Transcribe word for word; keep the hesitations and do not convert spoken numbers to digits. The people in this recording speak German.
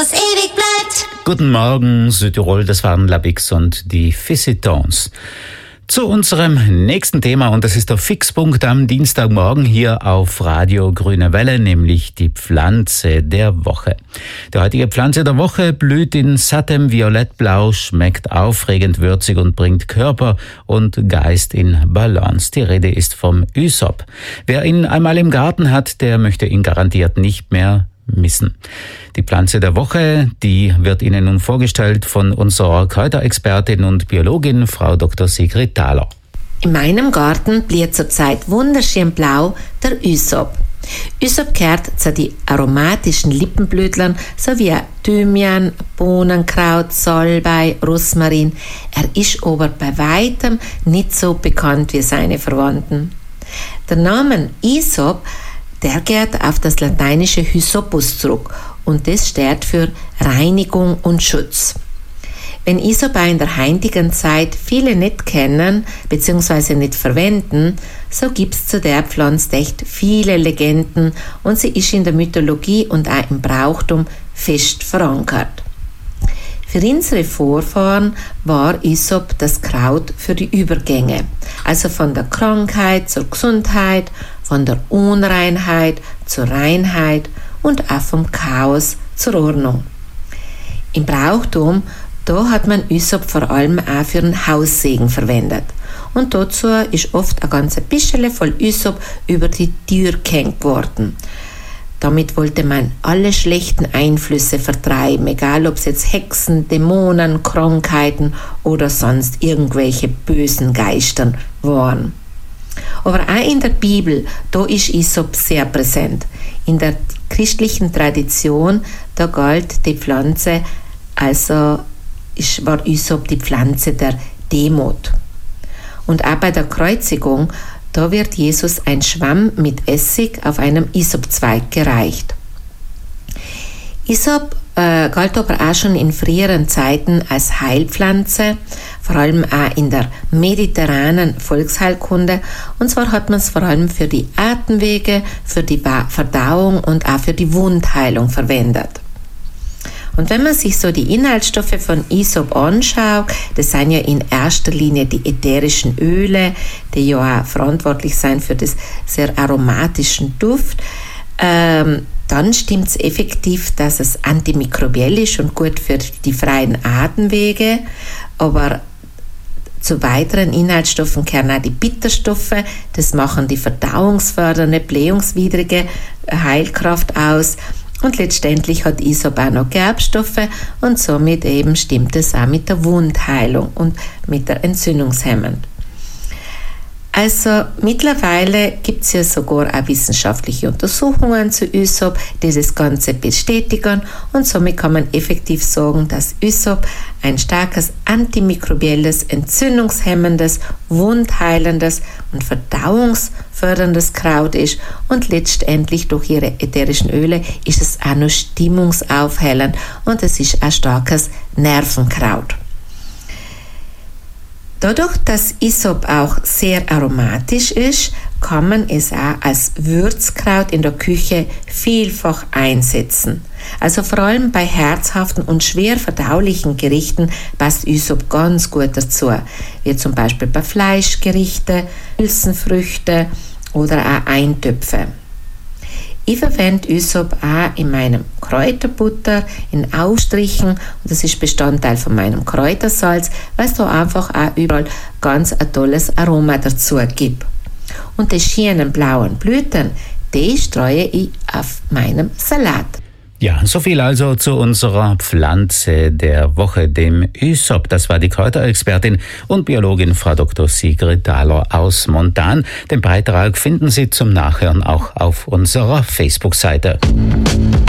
was ewig bleibt. Guten Morgen, Südtirol, das waren Labix und die Fissitons. Zu unserem nächsten Thema, und das ist der Fixpunkt am Dienstagmorgen hier auf Radio Grüne Welle, nämlich die Pflanze der Woche. Die heutige Pflanze der Woche blüht in sattem Violettblau, schmeckt aufregend würzig und bringt Körper und Geist in Balance. Die Rede ist vom Ysop. Wer ihn einmal im Garten hat, der möchte ihn garantiert nicht mehr missen. Die Pflanze der Woche, die wird Ihnen nun vorgestellt von unserer Kräuterexpertin und Biologin, Frau Doktor Sigrid Thaler. In meinem Garten blüht zurzeit wunderschön blau der Ysop. Ysop gehört zu den aromatischen Lippenblütlern sowie Thymian, Bohnenkraut, Salbei, Rosmarin. Er ist aber bei weitem nicht so bekannt wie seine Verwandten. Der Name Ysop, der geht auf das lateinische Hyssopus zurück und das steht für Reinigung und Schutz. Wenn Ysop in der heutigen Zeit viele nicht kennen bzw. nicht verwenden, so gibt es zu der Pflanze echt viele Legenden und sie ist in der Mythologie und auch im Brauchtum fest verankert. Für unsere Vorfahren war Ysop das Kraut für die Übergänge, also von der Krankheit zur Gesundheit, von der Unreinheit zur Reinheit und auch vom Chaos zur Ordnung. Im Brauchtum, da hat man Ysop vor allem auch für den Haussegen verwendet. Und dazu ist oft ein ganzes Büschel voll Ysop über die Tür gehängt worden. Damit wollte man alle schlechten Einflüsse vertreiben, egal ob es jetzt Hexen, Dämonen, Krankheiten oder sonst irgendwelche bösen Geistern waren. Aber auch in der Bibel, da ist Ysop sehr präsent. In der christlichen Tradition, da galt die Pflanze, also ist, war Ysop die Pflanze der Demut. Und auch bei der Kreuzigung, da wird Jesus ein Schwamm mit Essig auf einem Ysopzweig gereicht. Ysop äh, galt aber auch schon in früheren Zeiten als Heilpflanze, vor allem auch in der mediterranen Volksheilkunde. Und zwar hat man es vor allem für die Atemwege, für die Verdauung und auch für die Wundheilung verwendet. Und wenn man sich so die Inhaltsstoffe von Ysop anschaut, das sind ja in erster Linie die ätherischen Öle, die ja auch verantwortlich sind für das sehr aromatischen Duft, ähm, dann stimmt es effektiv, dass es antimikrobiell ist und gut für die freien Atemwege, aber zu weiteren Inhaltsstoffen gehören auch die Bitterstoffe, das machen die verdauungsfördernde, blähungswidrige Heilkraft aus. Und letztendlich hat Ysop auch noch Gerbstoffe und somit eben stimmt es auch mit der Wundheilung und mit der Entzündungshemmung. Also mittlerweile gibt es ja sogar auch wissenschaftliche Untersuchungen zu Ysop, die das Ganze bestätigen und somit kann man effektiv sagen, dass Ysop ein starkes antimikrobielles, entzündungshemmendes, wundheilendes und verdauungsförderndes Kraut ist und letztendlich durch ihre ätherischen Öle ist es auch noch stimmungsaufhellend und es ist ein starkes Nervenkraut. Dadurch, dass Ysop auch sehr aromatisch ist, kann man es auch als Würzkraut in der Küche vielfach einsetzen. Also vor allem bei herzhaften und schwer verdaulichen Gerichten passt Ysop ganz gut dazu, wie zum Beispiel bei Fleischgerichte, Hülsenfrüchte oder auch Eintöpfe. Ich verwende Ysop auch in meinem Kräuterbutter, in Aufstrichen und das ist Bestandteil von meinem Kräutersalz, weil es da einfach auch überall ganz ein tolles Aroma dazu gibt. Und die schönen blauen Blüten, die streue ich auf meinem Salat. Ja, so viel also zu unserer Pflanze der Woche, dem Ysop. Das war die Kräuterexpertin und Biologin Frau Doktor Sigrid Thaler aus Montan. Den Beitrag finden Sie zum Nachhören auch auf unserer Facebook-Seite.